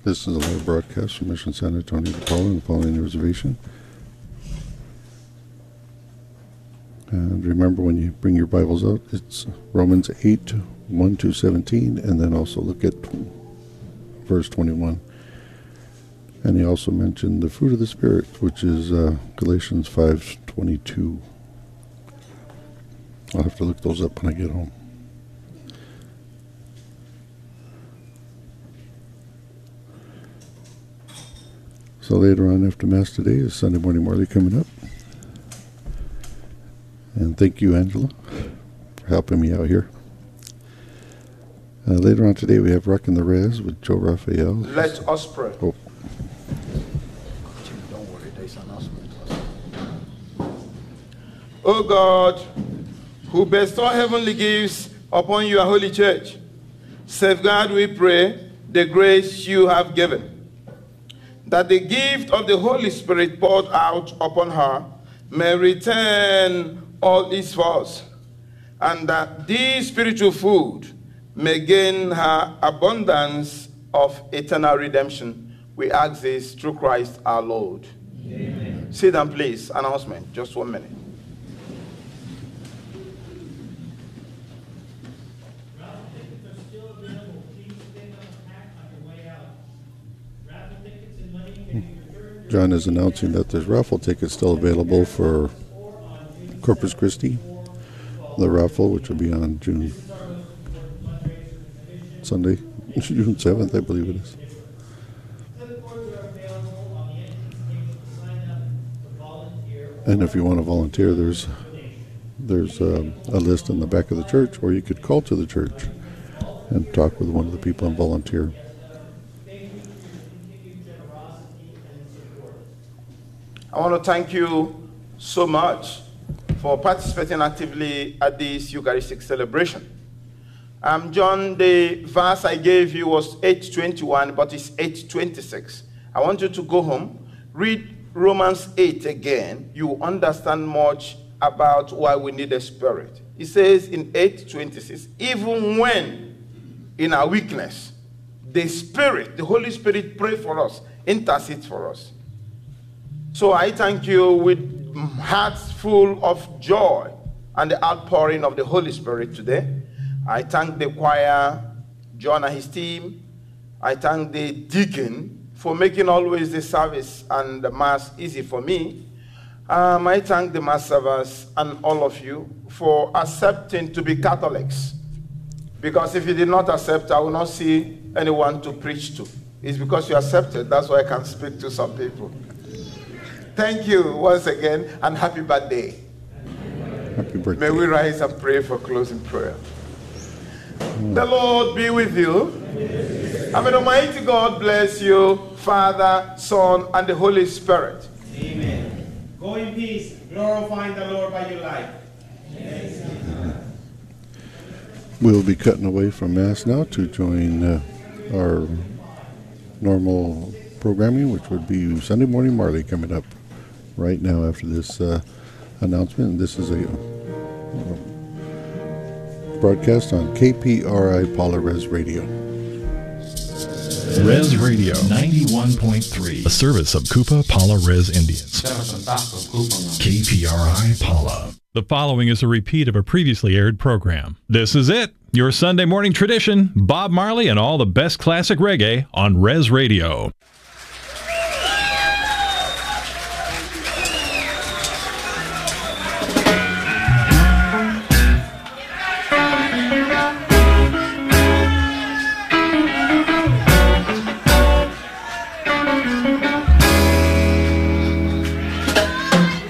This is a live broadcast from Mission San Antonio de Paula and the Pauline Reservation. And remember, when you bring your Bibles out, it's Romans 8, 1 to 17, and then also look at verse 21. And he also mentioned the fruit of the Spirit, which is Galatians 5:22. I'll have to look those up when I get home. So later on after Mass today is Sunday Morning Marley coming up. And thank you, Angela, for helping me out here. Later on today we have Rockin' the Res with Joe Raphael. Let us pray. Oh. Don't worry, there is an announcement. O God, who bestow heavenly gifts upon your holy church, safeguard, we pray, the grace you have given, that the gift of the Holy Spirit poured out upon her may return all its force, and that this spiritual food may gain her abundance of eternal redemption. We ask this through Christ our Lord. Amen. Sit down, please. Announcement, just 1 minute. John is announcing that there's raffle tickets still available for Corpus Christi, the raffle, which will be on Sunday, June 7th, I believe it is. And if you want to volunteer, there's a list in the back of the church, or you could call to the church and talk with one of the people and volunteer. I want to thank you so much for participating actively at this Eucharistic celebration. John, the verse I gave you was 8:21, but it's 8:26. I want you to go home, read Romans 8 again. You understand much about why we need the Spirit. It says in 8:26, even when in our weakness, the Spirit, the Holy Spirit, pray for us, intercede for us. So I thank you with hearts full of joy and the outpouring of the Holy Spirit today. I thank the choir, John and his team. I thank the deacon for making always the service and the Mass easy for me. I thank the Mass servers and all of you for accepting to be Catholics. Because if you did not accept, I will not see anyone to preach to. It's because you accepted, that's why I can speak to some people. Thank you once again, and happy birthday. Happy birthday. May we rise and pray for closing prayer. The Lord be with you. And may the Almighty God bless you, Father, Son, and the Holy Spirit. Amen. Go in peace, glorifying the Lord by your life. Amen. We'll be cutting away from Mass now to join our normal programming, which would be Sunday Morning Marley coming up right now after this announcement. And this is a broadcast on KPRI Paula Res Radio. Res Radio 91.3, a service of Kupa Paula Res Indians. KPRI Paula. The following is a repeat of a previously aired program. This is it, your Sunday morning tradition, Bob Marley and all the best classic reggae on Res Radio.